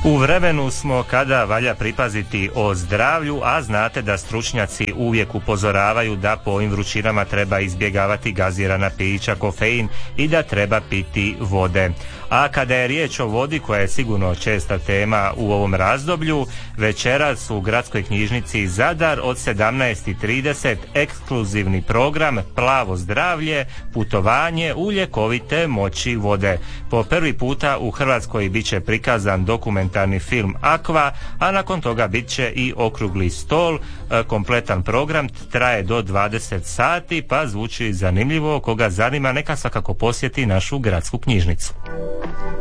U vremenu smo kada valja pripaziti o zdravlju, a znate da stručnjaci uvijek upozoravaju da po ovim vrućinama treba izbjegavati gazirana pića, kofein i da treba piti vode. A kada je riječ o vodi, koja je sigurno česta tema u ovom razdoblju, večeras u Gradskoj knjižnici Zadar od 17:30 ekskluzivni program Plavo zdravlje, putovanje u ljekovite moći vode. Po prvi puta u Hrvatskoj bit će prikazan dokumentarni film Aqua, a nakon toga bit će i okrugli stol. Kompletan program traje do 20 sati, pa zvuči zanimljivo. Koga zanima, neka svakako posjeti našu gradsku knjižnicu.